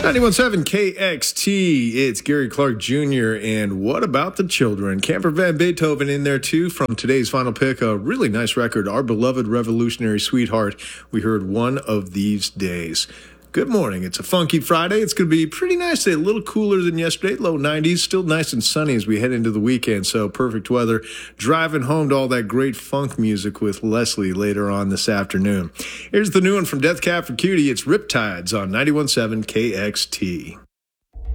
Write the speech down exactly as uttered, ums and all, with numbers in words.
ninety-one point seven K X T, it's Gary Clark Junior And what about the children? Camper Van Beethoven in there too from today's final pick. A really nice record, Our Beloved Revolutionary Sweetheart. We heard One of These Days. Good morning. It's a funky Friday. It's going to be pretty nice today. A little cooler than yesterday, low nineties. Still nice and sunny as we head into the weekend, so perfect weather. Driving home to all that great funk music with Leslie later on this afternoon. Here's the new one from Death Cab for Cutie. It's Riptides on ninety-one point seven K X T.